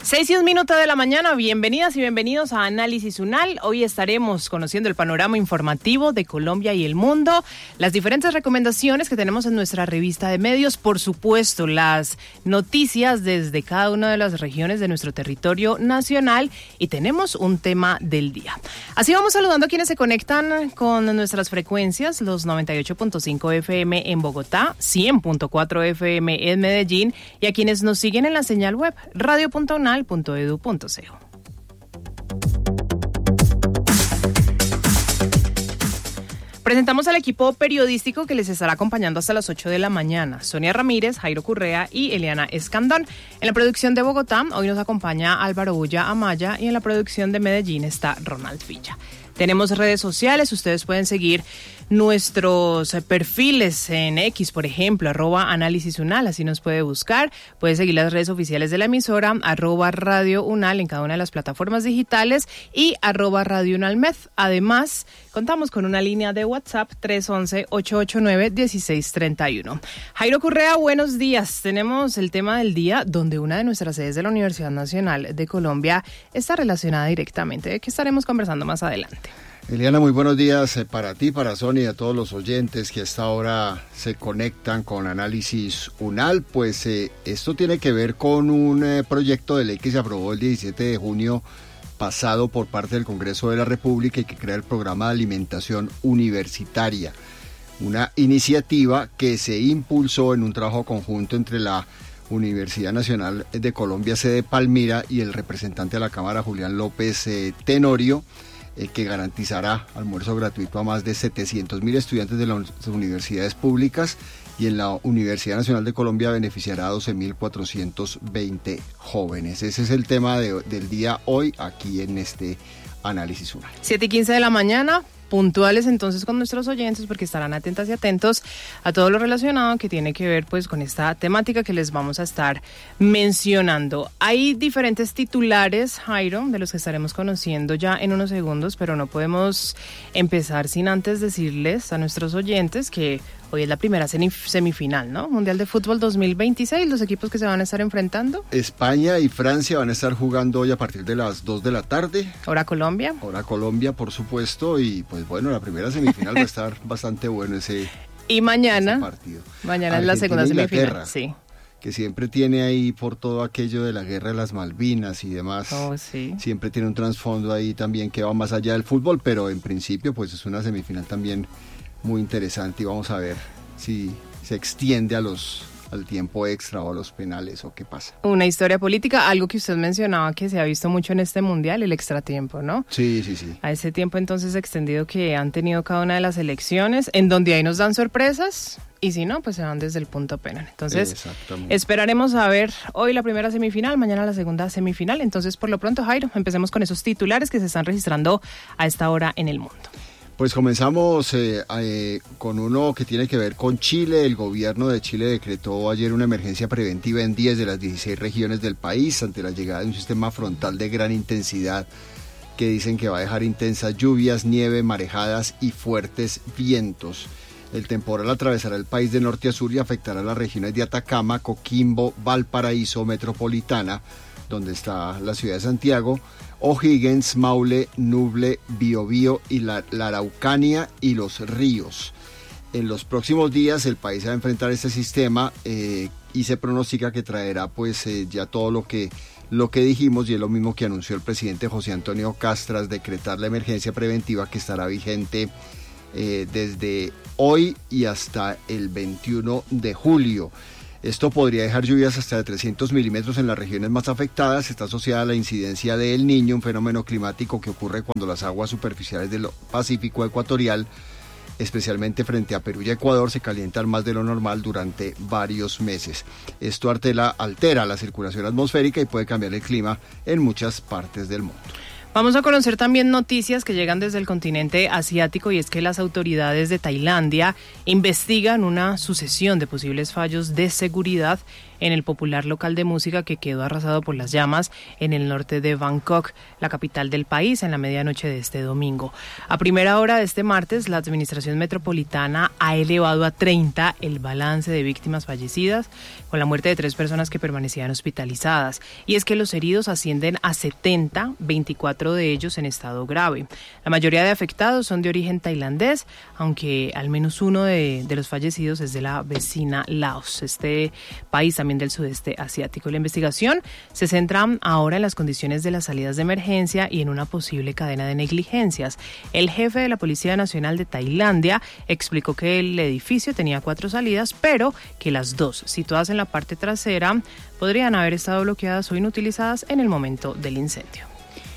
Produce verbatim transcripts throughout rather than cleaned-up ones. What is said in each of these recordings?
Seis y un minuto de la mañana, bienvenidas y bienvenidos a Análisis UNAL. Hoy estaremos conociendo el panorama informativo de Colombia y el mundo, las diferentes recomendaciones que tenemos en nuestra revista de medios, por supuesto, las noticias desde cada una de las regiones de nuestro territorio nacional y tenemos un tema del día. Así vamos saludando a quienes se conectan con nuestras frecuencias, los noventa y ocho punto cinco F M en Bogotá, cien punto cuatro F M en Medellín y a quienes nos siguen en la señal web radio punto unal punto edu punto co. Presentamos al equipo periodístico que les estará acompañando hasta las ocho de la mañana. Sonia Ramírez, Jairo Correa y Eliana Escandón. En la producción de Bogotá, hoy nos acompaña Álvaro Bulla Amaya y en la producción de Medellín está Ronald Villa. Tenemos redes sociales, ustedes pueden seguir nuestros perfiles en X, por ejemplo, arroba Análisis UNAL, así nos puede buscar. Puede seguir las redes oficiales de la emisora, arroba Radio UNAL en cada una de las plataformas digitales y arroba Radio UNALMed. Además, contamos con una línea de WhatsApp tres once, ocho ocho nueve, dieciséis treinta y uno. Jairo Correa, buenos días. Tenemos el tema del día donde una de nuestras sedes de la Universidad Nacional de Colombia está relacionada directamente, de que estaremos conversando más adelante. Eliana, muy buenos días para ti, para Sonia y a todos los oyentes que a esta hora se conectan con Análisis UNAL. Pues eh, esto tiene que ver con un eh, proyecto de ley que se aprobó el diecisiete de junio pasado por parte del Congreso de la República y que crea el programa de alimentación universitaria. Una iniciativa que se impulsó en un trabajo conjunto entre la Universidad Nacional de Colombia, sede Palmira, y el representante de la Cámara, Julián López eh, Tenorio, Eh, que garantizará almuerzo gratuito a más de setecientos mil estudiantes de las universidades públicas y en la Universidad Nacional de Colombia beneficiará a doce mil cuatrocientos veinte jóvenes. Ese es el tema de, del día hoy aquí en este Análisis UNAL. siete y quince de la mañana. Puntuales entonces con nuestros oyentes porque estarán atentas y atentos a todo lo relacionado que tiene que ver pues con esta temática que les vamos a estar mencionando. Hay diferentes titulares, Jairo, de los que estaremos conociendo ya en unos segundos, pero no podemos empezar sin antes decirles a nuestros oyentes que hoy es la primera semifinal, ¿no? Mundial de Fútbol dos mil veintiséis, los equipos que se van a estar enfrentando. España y Francia van a estar jugando hoy a partir de las dos de la tarde. Hora Colombia. Hora Colombia, por supuesto, y pues bueno, la primera semifinal va a estar bastante bueno ese, y mañana, ese partido. Mañana es la segunda semifinal, sí. Que siempre tiene ahí por todo aquello de la guerra de las Malvinas y demás. Oh, sí. Siempre tiene un trasfondo ahí también que va más allá del fútbol, pero en principio pues es una semifinal también muy interesante y vamos a ver si se extiende a los al tiempo extra o a los penales o qué pasa. Una historia política, algo que usted mencionaba que se ha visto mucho en este mundial, el extratiempo, ¿no? Sí, sí, sí. A ese tiempo entonces extendido que han tenido cada una de las elecciones, en donde ahí nos dan sorpresas y si no, pues se van desde el punto penal. Entonces, esperaremos a ver hoy la primera semifinal, mañana la segunda semifinal. Entonces, por lo pronto, Jairo, empecemos con esos titulares que se están registrando a esta hora en el mundo. Pues comenzamos eh, eh, con uno que tiene que ver con Chile. El gobierno de Chile decretó ayer una emergencia preventiva en diez de las dieciséis regiones del país ante la llegada de un sistema frontal de gran intensidad que dicen que va a dejar intensas lluvias, nieve, marejadas y fuertes vientos. El temporal atravesará el país de norte a sur y afectará las regiones de Atacama, Coquimbo, Valparaíso, Metropolitana, donde está la ciudad de Santiago, O'Higgins, Maule, Ñuble, Biobío y la, la Araucanía y los ríos. En los próximos días el país va a enfrentar este sistema eh, y se pronostica que traerá pues eh, ya todo lo que, lo que dijimos, y es lo mismo que anunció el presidente José Antonio Cast tras decretar la emergencia preventiva que estará vigente eh, desde hoy y hasta el veintiuno de julio. Esto podría dejar lluvias hasta de trescientos milímetros en las regiones más afectadas. Está asociada a la incidencia de El Niño, un fenómeno climático que ocurre cuando las aguas superficiales del Pacífico ecuatorial, especialmente frente a Perú y Ecuador, se calientan más de lo normal durante varios meses. Esto altera, altera la circulación atmosférica y puede cambiar el clima en muchas partes del mundo. Vamos a conocer también noticias que llegan desde el continente asiático, y es que las autoridades de Tailandia investigan una sucesión de posibles fallos de seguridad en el popular local de música que quedó arrasado por las llamas en el norte de Bangkok, la capital del país, en la medianoche de este domingo. A primera hora de este martes, la Administración Metropolitana ha elevado a treinta el balance de víctimas fallecidas, con la muerte de tres personas que permanecían hospitalizadas. Y es que los heridos ascienden a setenta, veinticuatro de ellos en estado grave. La mayoría de afectados son de origen tailandés, aunque al menos uno de, de los fallecidos es de la vecina Laos, este país también del sudeste asiático. La investigación se centra ahora en las condiciones de las salidas de emergencia y en una posible cadena de negligencias. El jefe de la Policía Nacional de Tailandia explicó que el edificio tenía cuatro salidas, pero que las dos, situadas en la parte trasera, podrían haber estado bloqueadas o inutilizadas en el momento del incendio.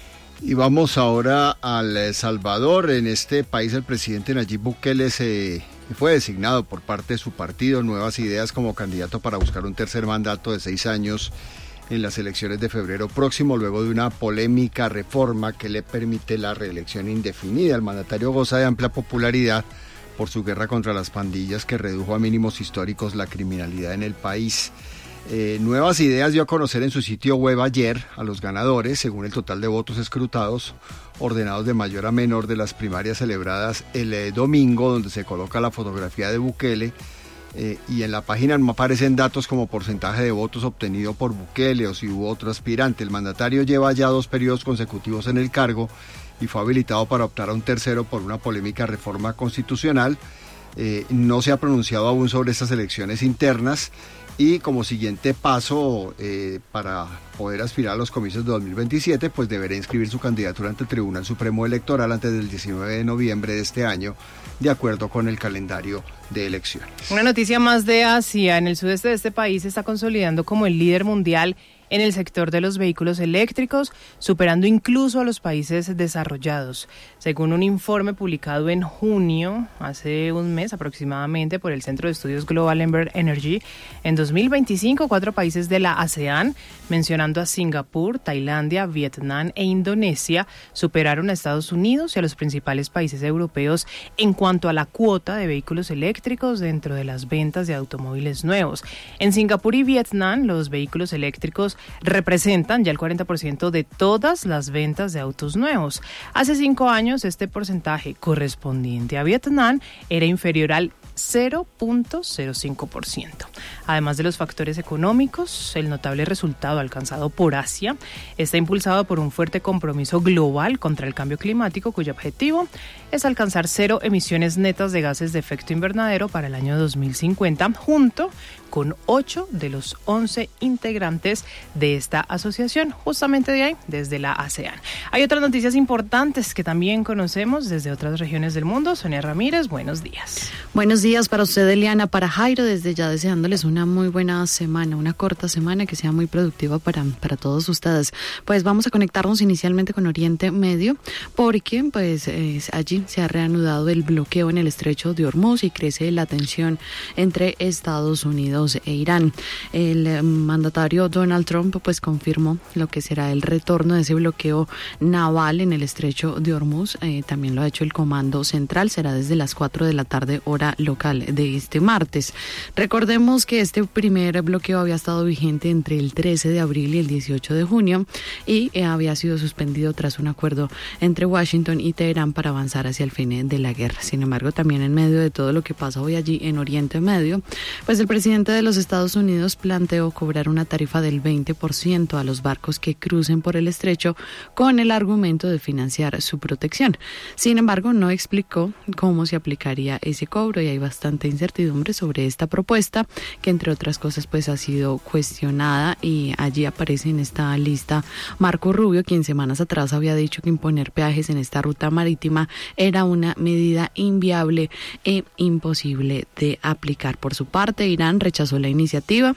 Y vamos ahora a El Salvador. En este país el presidente Nayib Bukele se fue designado por parte de su partido Nuevas Ideas como candidato para buscar un tercer mandato de seis años en las elecciones de febrero próximo, luego de una polémica reforma que le permite la reelección indefinida. El mandatario goza de amplia popularidad por su guerra contra las pandillas, que redujo a mínimos históricos la criminalidad en el país. Eh, Nuevas Ideas dio a conocer en su sitio web ayer a los ganadores, según el total de votos escrutados, ordenados de mayor a menor de las primarias celebradas el eh, domingo, donde se coloca la fotografía de Bukele, eh, y en la página no aparecen datos como porcentaje de votos obtenido por Bukele o si hubo otro aspirante. El mandatario lleva ya dos periodos consecutivos en el cargo y fue habilitado para optar a un tercero por una polémica reforma constitucional. Eh, no se ha pronunciado aún sobre estas elecciones internas. Y como siguiente paso eh, para poder aspirar a los comicios de dos mil veintisiete, pues deberá inscribir su candidatura ante el Tribunal Supremo Electoral antes del diecinueve de noviembre de este año, de acuerdo con el calendario de elecciones. Una noticia más de Asia. En el sudeste de este país se está consolidando como el líder mundial en el sector de los vehículos eléctricos, superando incluso a los países desarrollados. Según un informe publicado en junio, hace un mes aproximadamente, por el Centro de Estudios Global Ember Energy, en dos mil veinticinco, cuatro países de la ASEAN, mencionando a Singapur, Tailandia, Vietnam e Indonesia, superaron a Estados Unidos y a los principales países europeos en cuanto a la cuota de vehículos eléctricos dentro de las ventas de automóviles nuevos. En Singapur y Vietnam, los vehículos eléctricos representan ya el cuarenta por ciento de todas las ventas de autos nuevos. Hace cinco años, este porcentaje correspondiente a Vietnam era inferior al cero punto cero cinco por ciento. Además de los factores económicos, el notable resultado alcanzado por Asia está impulsado por un fuerte compromiso global contra el cambio climático, cuyo objetivo es alcanzar cero emisiones netas de gases de efecto invernadero para el año dos mil cincuenta, junto con ocho de los once integrantes de esta asociación, justamente de ahí, desde la ASEAN. Hay otras noticias importantes que también conocemos desde otras regiones del mundo. Sonia Ramírez, buenos días. Buenos días para usted, Eliana, para Jairo, desde ya deseándoles una muy buena semana, una corta semana que sea muy productiva para, para todos ustedes. Pues vamos a conectarnos inicialmente con Oriente Medio, porque pues eh, allí se ha reanudado el bloqueo en el estrecho de Hormuz y crece la tensión entre Estados Unidos e Irán. El mandatario Donald Trump pues confirmó lo que será el retorno de ese bloqueo naval en el estrecho de Hormuz. Eh, también lo ha hecho el Comando Central, será desde las cuatro de la tarde hora local de este martes. Recordemos que este primer bloqueo había estado vigente entre el trece de abril y el dieciocho de junio y eh, había sido suspendido tras un acuerdo entre Washington y Teherán para avanzar hacia el fin de la guerra. Sin embargo, también en medio de todo lo que pasa hoy allí en Oriente Medio, pues el presidente de los Estados Unidos planteó cobrar una tarifa del veinte por ciento a los barcos que crucen por el estrecho con el argumento de financiar su protección. Sin embargo, no explicó cómo se aplicaría ese cobro y hay bastante incertidumbre sobre esta propuesta, que entre otras cosas pues ha sido cuestionada, y allí aparece en esta lista Marco Rubio, quien semanas atrás había dicho que imponer peajes en esta ruta marítima era una medida inviable e imposible de aplicar. Por su parte, Irán rechazó la iniciativa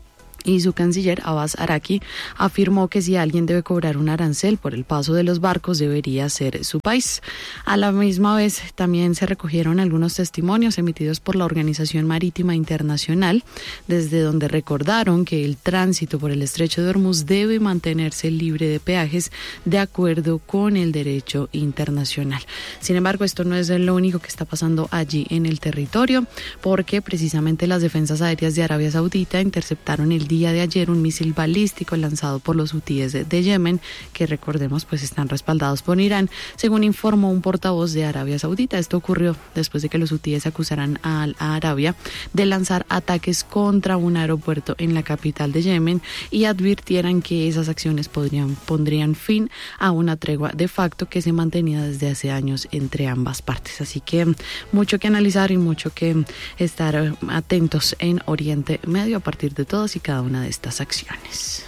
y su canciller Abbas Araki afirmó que si alguien debe cobrar un arancel por el paso de los barcos debería ser su país. A la misma vez también se recogieron algunos testimonios emitidos por la Organización Marítima Internacional, desde donde recordaron que el tránsito por el estrecho de Hormuz debe mantenerse libre de peajes de acuerdo con el derecho internacional. Sin embargo, esto no es lo único que está pasando allí en el territorio, porque precisamente las defensas aéreas de Arabia Saudita interceptaron el día día de ayer un misil balístico lanzado por los hutíes de, de Yemen, que recordemos pues están respaldados por Irán, según informó un portavoz de Arabia Saudita. Esto ocurrió después de que los hutíes acusaran a, a Arabia de lanzar ataques contra un aeropuerto en la capital de Yemen y advirtieran que esas acciones podrían, pondrían fin a una tregua de facto que se mantenía desde hace años entre ambas partes. Así que mucho que analizar y mucho que estar atentos en Oriente Medio a partir de todas y cada una de estas acciones.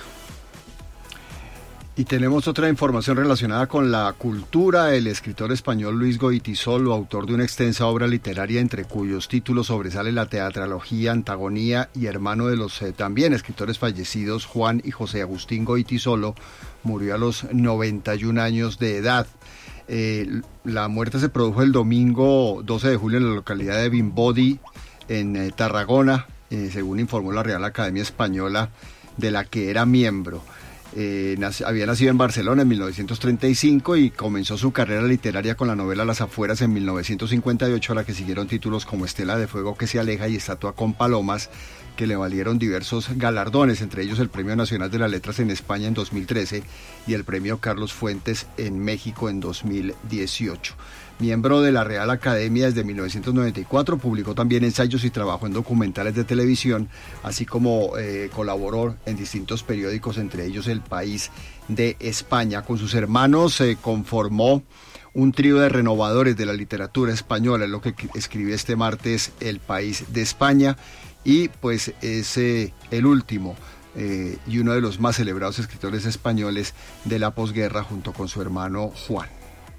Y tenemos otra información relacionada con la cultura. El escritor español Luis Goytisolo, autor de una extensa obra literaria entre cuyos títulos sobresale la teatralogía Antagonía y hermano de los eh, también escritores fallecidos Juan y José Agustín Goytisolo, murió a los noventa y un años de edad. Eh, la muerte se produjo el domingo doce de julio en la localidad de Vimbodí, en eh, Tarragona, eh, según informó la Real Academia Española, de la que era miembro. Eh, nac- había nacido en Barcelona en mil novecientos treinta y cinco y comenzó su carrera literaria con la novela Las Afueras en mil novecientos cincuenta y ocho, a la que siguieron títulos como Estela de Fuego que se aleja y Estatua con palomas, que le valieron diversos galardones, entre ellos el Premio Nacional de las Letras en España en dos mil trece y el Premio Carlos Fuentes en México en dos mil dieciocho. Miembro de la Real Academia desde mil novecientos noventa y cuatro, publicó también ensayos y trabajó en documentales de televisión, así como eh, colaboró en distintos periódicos, entre ellos El País de España. Con sus hermanos se eh, conformó un trío de renovadores de la literatura española, es lo que escribió este martes El País de España, y pues es eh, el último eh, y uno de los más celebrados escritores españoles de la posguerra, junto con su hermano Juan.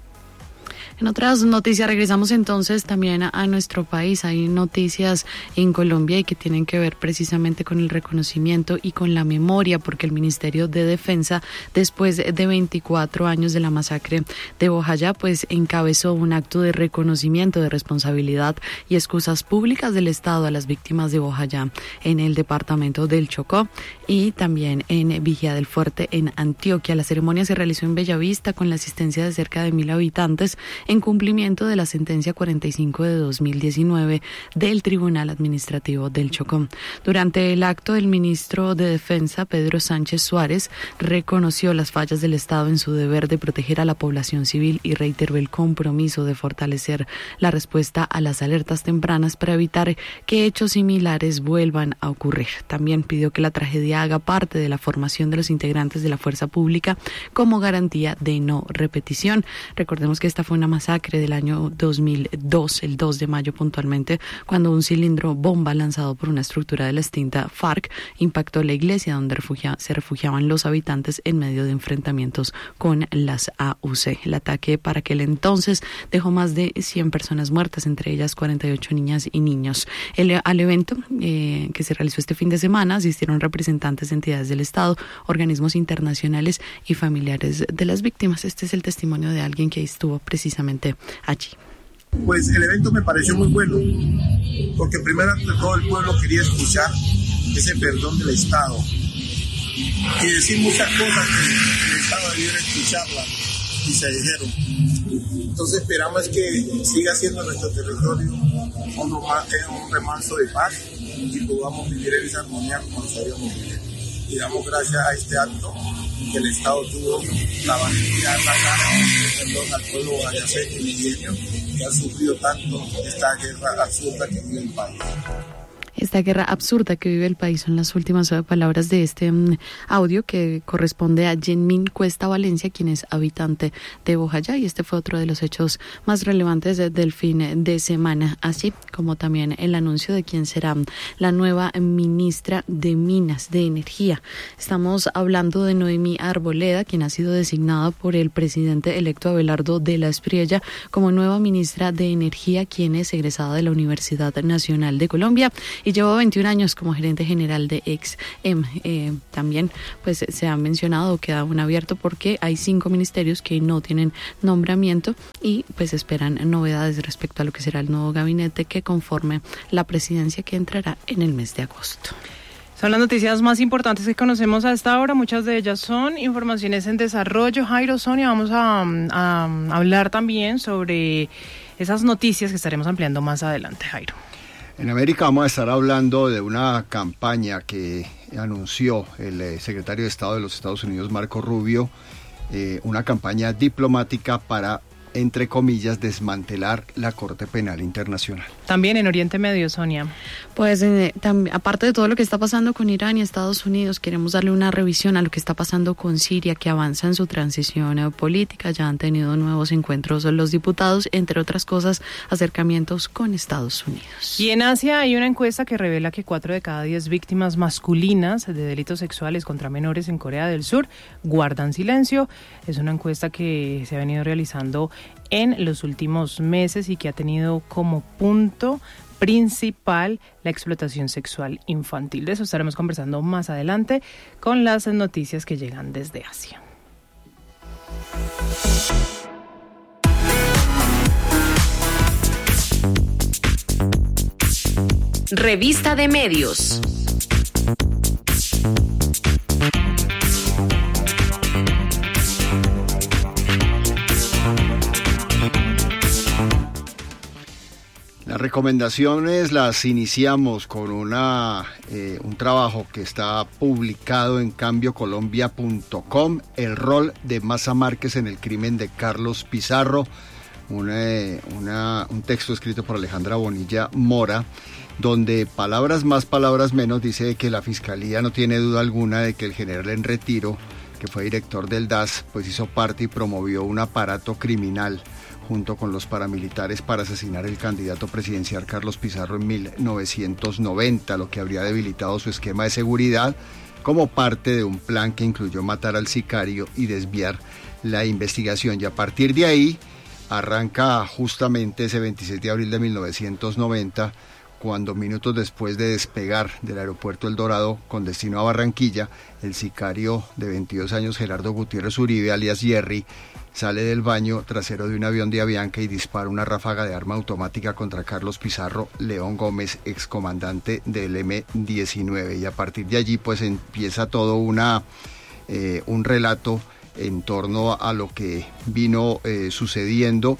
En otras noticias regresamos entonces también a, a nuestro país. Hay noticias en Colombia y que tienen que ver precisamente con el reconocimiento y con la memoria, porque el Ministerio de Defensa, después de veinticuatro años de la masacre de Bojayá, pues encabezó un acto de reconocimiento de responsabilidad y excusas públicas del Estado a las víctimas de Bojayá en el departamento del Chocó y también en Vigía del Fuerte en Antioquia. La ceremonia se realizó en Bellavista con la asistencia de cerca de mil habitantes, en cumplimiento de la sentencia cuarenta y cinco de dos mil diecinueve del Tribunal Administrativo del Chocó. Durante el acto, el ministro de Defensa, Pedro Sánchez Suárez, reconoció las fallas del Estado en su deber de proteger a la población civil y reiteró el compromiso de fortalecer la respuesta a las alertas tempranas para evitar que hechos similares vuelvan a ocurrir. También pidió que la tragedia haga parte de la formación de los integrantes de la fuerza pública como garantía de no repetición. Recordemos que esta fue una masacre del año dos mil dos, el dos de mayo puntualmente, cuando un cilindro bomba lanzado por una estructura de la extinta FARC impactó la iglesia donde refugia, se refugiaban los habitantes en medio de enfrentamientos con las A U C. El ataque para aquel entonces dejó más de cien personas muertas, entre ellas cuarenta y ocho niñas y niños. El, al evento eh, que se realizó este fin de semana asistieron representantes de entidades del Estado, organismos internacionales y familiares de las víctimas. Este es el testimonio de alguien que estuvo precisamente allí. Pues el evento me pareció muy bueno, porque primero todo el pueblo quería escuchar ese perdón del Estado y decir muchas cosas que el Estado debiera escucharlas y se dijeron. Entonces esperamos que siga siendo nuestro territorio un, un remanso de paz y podamos vivir en esa armonía como sabíamos vivir. Y damos gracias a este acto que el Estado tuvo la valentía de sacar perdón al pueblo boyacense y limeño que ha sufrido tanto esta guerra absurda que vive el país. Esta guerra absurda que vive el país son las últimas palabras de este um, audio que corresponde a Yenmin Cuesta Valencia, quien es habitante de Bojayá, y este fue otro de los hechos más relevantes de, del fin de semana, así como también el anuncio de quién será la nueva ministra de Minas, de Energía. Estamos hablando de Noemí Arboleda, quien ha sido designada por el presidente electo Abelardo de la Espriella como nueva ministra de Energía, quien es egresada de la Universidad Nacional de Colombia y llevó veintiún años como gerente general de Ex-Em. Eh, también pues se ha mencionado, queda aún abierto porque hay cinco ministerios que no tienen nombramiento y pues esperan novedades respecto a lo que será el nuevo gabinete que conforme la presidencia, que entrará en el mes de agosto. Son las noticias más importantes que conocemos a esta hora. Muchas de ellas son informaciones en desarrollo. Jairo, Sonia, vamos a, a, a hablar también sobre esas noticias que estaremos ampliando más adelante, Jairo. En América vamos a estar hablando de una campaña que anunció el eh, secretario de Estado de los Estados Unidos, Marco Rubio, eh, una campaña diplomática para, entre comillas, desmantelar la Corte Penal Internacional. También en Oriente Medio, Sonia. Pues eh, tam- aparte de todo lo que está pasando con Irán y Estados Unidos, queremos darle una revisión a lo que está pasando con Siria, que avanza en su transición eh, política. Ya han tenido nuevos encuentros los diputados, entre otras cosas, acercamientos con Estados Unidos. Y en Asia hay una encuesta que revela que cuatro de cada diez víctimas masculinas de delitos sexuales contra menores en Corea del Sur guardan silencio. Es una encuesta que se ha venido realizando en los últimos meses y que ha tenido como punto principal la explotación sexual infantil. De eso estaremos conversando más adelante con las noticias que llegan desde Asia. Revista de Medios. Las recomendaciones las iniciamos con una eh, un trabajo que está publicado en cambio colombia punto com, el rol de Maza Márquez en el crimen de Carlos Pizarro, una, una, un texto escrito por Alejandra Bonilla Mora, donde palabras más, palabras menos, dice que la Fiscalía no tiene duda alguna de que el general en retiro, que fue director del D A S, pues hizo parte y promovió un aparato criminal junto con los paramilitares para asesinar al candidato presidencial Carlos Pizarro en mil novecientos noventa, lo que habría debilitado su esquema de seguridad como parte de un plan que incluyó matar al sicario y desviar la investigación. Y a partir de ahí arranca justamente ese veintiséis de abril de mil novecientos noventa, cuando minutos después de despegar del aeropuerto El Dorado con destino a Barranquilla, el sicario de veintidós años Gerardo Gutiérrez Uribe, alias Jerry, sale del baño trasero de un avión de Avianca y dispara una ráfaga de arma automática contra Carlos Pizarro León Gómez, excomandante del eme diecinueve. Y a partir de allí pues empieza todo una, eh, un relato en torno a lo que vino eh, sucediendo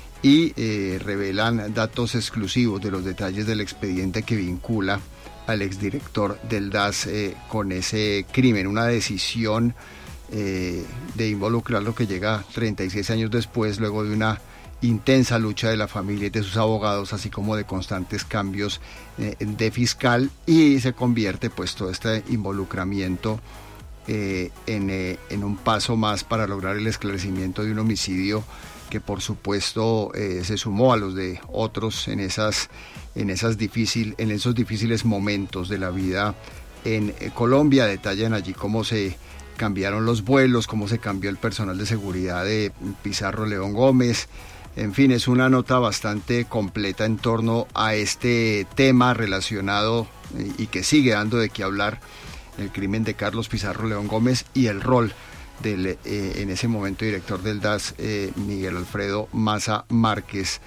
y eh, revelan datos exclusivos de los detalles del expediente que vincula al exdirector del D A S eh, con ese crimen, una decisión Eh, de involucrarlo que llega treinta y seis años después, luego de una intensa lucha de la familia y de sus abogados, así como de constantes cambios eh, de fiscal, y se convierte pues todo este involucramiento eh, en, eh, en un paso más para lograr el esclarecimiento de un homicidio que por supuesto eh, se sumó a los de otros en esas, en esas difícil, en esos difíciles momentos de la vida en eh, Colombia. Detallan allí cómo se cambiaron los vuelos, cómo se cambió el personal de seguridad de Pizarro León Gómez. En fin, es una nota bastante completa en torno a este tema relacionado y que sigue dando de qué hablar, el crimen de Carlos Pizarro León Gómez y el rol del eh, en ese momento director del D A S, eh, Miguel Alfredo Maza Márquez,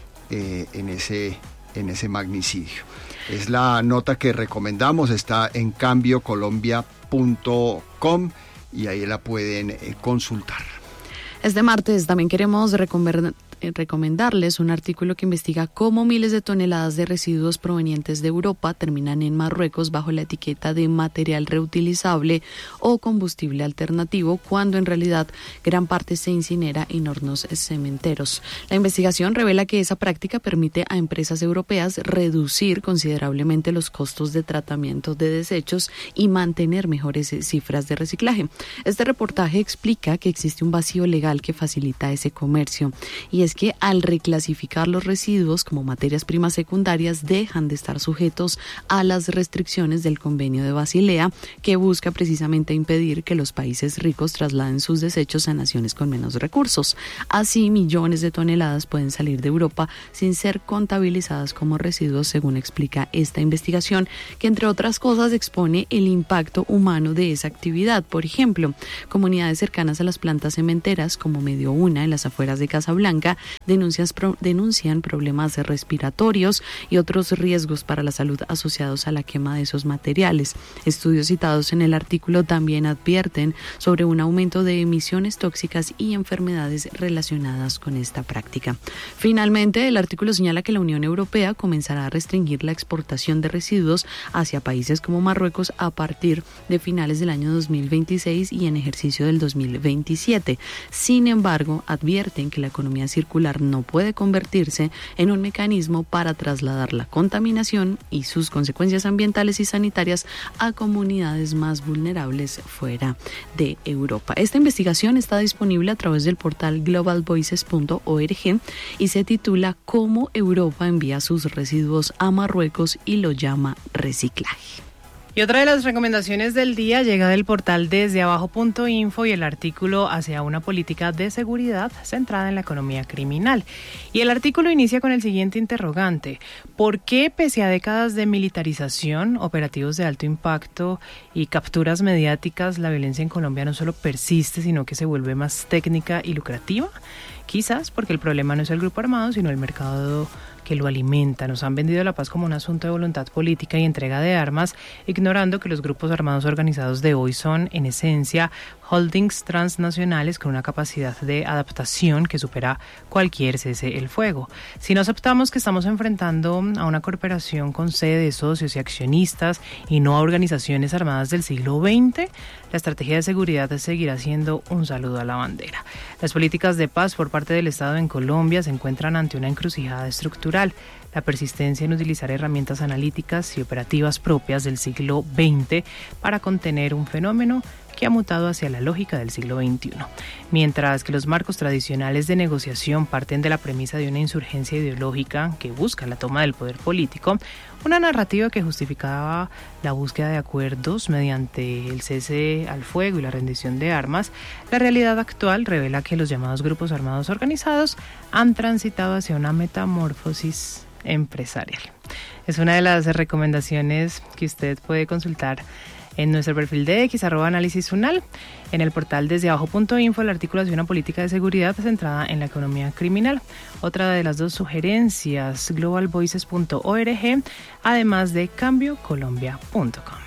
eh, en ese, en ese magnicidio. Es la nota que recomendamos, está en cambio colombia punto com y ahí la pueden eh, consultar. Este martes también queremos recomendar recomendarles un artículo que investiga cómo miles de toneladas de residuos provenientes de Europa terminan en Marruecos bajo la etiqueta de material reutilizable o combustible alternativo, cuando en realidad gran parte se incinera en hornos cementeros. La investigación revela que esa práctica permite a empresas europeas reducir considerablemente los costos de tratamiento de desechos y mantener mejores cifras de reciclaje. Este reportaje explica que existe un vacío legal que facilita ese comercio, y es que al reclasificar los residuos como materias primas secundarias dejan de estar sujetos a las restricciones del Convenio de Basilea, que busca precisamente impedir que los países ricos trasladen sus desechos a naciones con menos recursos. Así, millones de toneladas pueden salir de Europa sin ser contabilizadas como residuos, según explica esta investigación, que entre otras cosas expone el impacto humano de esa actividad. Por ejemplo, comunidades cercanas a las plantas cementeras, como Medio Una en las afueras de Casablanca, denuncian, pro, denuncian problemas respiratorios y otros riesgos para la salud asociados a la quema de esos materiales. Estudios citados en el artículo también advierten sobre un aumento de emisiones tóxicas y enfermedades relacionadas con esta práctica. Finalmente, el artículo señala que la Unión Europea comenzará a restringir la exportación de residuos hacia países como Marruecos a partir de finales del año dos mil veintiséis y en ejercicio del dos mil veintisiete. Sin embargo, advierten que la economía circular no puede convertirse en un mecanismo para trasladar la contaminación y sus consecuencias ambientales y sanitarias a comunidades más vulnerables fuera de Europa. Esta investigación está disponible a través del portal global voices punto org y se titula ¿Cómo Europa envía sus residuos a Marruecos y lo llama reciclaje? Y otra de las recomendaciones del día llega del portal desde abajo punto info y el artículo hacia una política de seguridad centrada en la economía criminal. Y el artículo inicia con el siguiente interrogante: ¿por qué, pese a décadas de militarización, operativos de alto impacto y capturas mediáticas, la violencia en Colombia no solo persiste, sino que se vuelve más técnica y lucrativa? Quizás porque el problema no es el grupo armado, sino el mercado que lo alimenta. Nos han vendido la paz como un asunto de voluntad política y entrega de armas, ignorando que los grupos armados organizados de hoy son, en esencia, holdings transnacionales con una capacidad de adaptación que supera cualquier cese el fuego. Si no aceptamos que estamos enfrentando a una corporación con sede de socios y accionistas y no a organizaciones armadas del siglo veinte, la estrategia de seguridad seguirá siendo un saludo a la bandera. Las políticas de paz por parte del Estado en Colombia se encuentran ante una encrucijada estructural. La persistencia en utilizar herramientas analíticas y operativas propias del siglo veinte para contener un fenómeno que ha mutado hacia la lógica del siglo veintiuno. Mientras que los marcos tradicionales de negociación parten de la premisa de una insurgencia ideológica que busca la toma del poder político, una narrativa que justificaba la búsqueda de acuerdos mediante el cese al fuego y la rendición de armas, la realidad actual revela que los llamados grupos armados organizados han transitado hacia una metamorfosis empresarial. Es una de las recomendaciones que usted puede consultar en nuestro perfil de X, arroba análisis unal. En el portal desde abajo punto info, el artículo hace una política de seguridad centrada en la economía criminal. Otra de las dos sugerencias, global voices punto org, además de cambio colombia punto com.